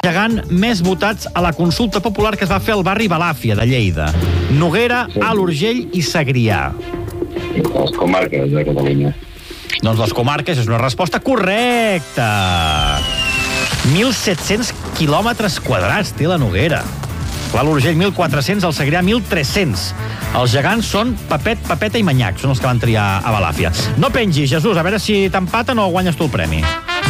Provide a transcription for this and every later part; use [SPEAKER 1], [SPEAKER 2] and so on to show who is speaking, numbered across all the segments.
[SPEAKER 1] gegant més votats a la consulta popular que es va fer al barri Balàfia de Lleida. Noguera, Alt Urgell i Segrià.
[SPEAKER 2] Les comarques de Catalunya.
[SPEAKER 1] Doncs les comarques és una resposta correcta. 1.700 quilòmetres quadrats té la Noguera. L'Alt Urgell 1.400, el Segrià 1.300. Els gegants són Pepet, Pepeta i Manyac, són els que van triar a Balàfia. No pengis, Jesús, a veure si t'empaten o guanyes tu el premi.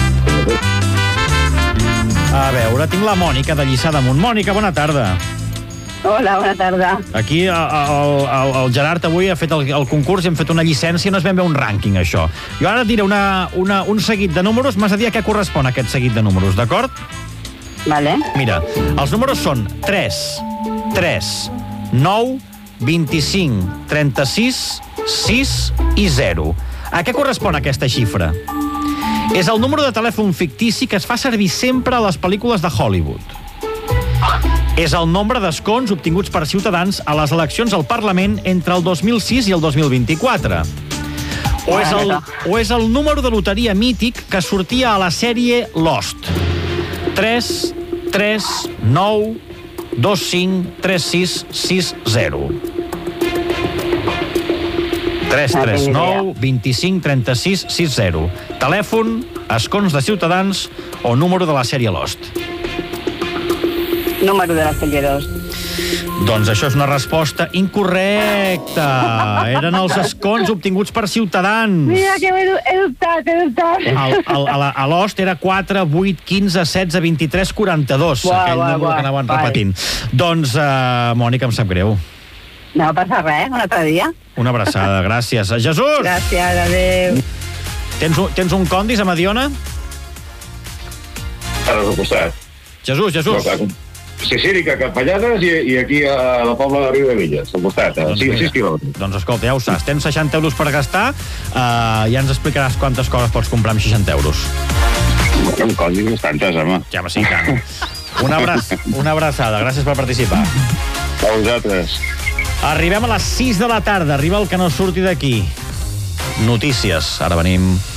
[SPEAKER 1] A veure, tinc la Mònica de Lliçà d'Amunt. Mònica, bona tarda.
[SPEAKER 3] Hola, bona tarda.
[SPEAKER 1] Aquí el Gerard avui ha fet el concurs i hem fet una llicència, no és ben bé un rànquing, això. Jo ara et diré un seguit de números, m'has de dir a què correspon aquest seguit de números, d'acord?
[SPEAKER 3] Vale.
[SPEAKER 1] Mira, els números són 3, 3, 9, 25, 36, 6 i 0. A què correspon aquesta xifra? És el número de telèfon fictici que es fa servir sempre a les pel·lícules de Hollywood. És el nombre d'escons obtinguts per Ciutadans a les eleccions al Parlament entre el 2006 i el 2024. O és el número de loteria mític que sortia a la sèrie Lost. 3, 3, 9, 2, 5, 3, 6, 6, 0. 3, 3, 9, 25, 36, 6, 0. Telèfon, escons de Ciutadans o número de la sèrie Lost.
[SPEAKER 3] Número de la sèrie 2.
[SPEAKER 1] Doncs això és una resposta incorrecta. Eren els escons obtinguts per Ciutadans.
[SPEAKER 3] Mira, que he dubtat.
[SPEAKER 1] A Lost era 4, 8, 15, 16, 23, 42. Aquell número que anaven repetint. Doncs, Mònica, em sap greu.
[SPEAKER 3] No passa res, un altre dia.
[SPEAKER 1] Una abraçada, gràcies. Jesús!
[SPEAKER 3] Gràcies, adéu.
[SPEAKER 1] Tens un condis a Mediona?
[SPEAKER 2] Ara al costat.
[SPEAKER 1] Jesús.
[SPEAKER 2] Cicírica, Capellades i aquí a la Pobla de Riu de Villes, al costat, a 6 quilòmetres.
[SPEAKER 1] Doncs escolta, ja ho saps, tens 60 euros per gastar, ja ens explicaràs quantes coses pots comprar amb 60 euros.
[SPEAKER 2] Un condis bastantes, home.
[SPEAKER 1] Ja, sí, tant. Una abraçada, gràcies per participar.
[SPEAKER 2] A vosaltres.
[SPEAKER 1] Arribem a les 6 de la tarda, arriba el que no surti d'aquí. Notícies, ara venim.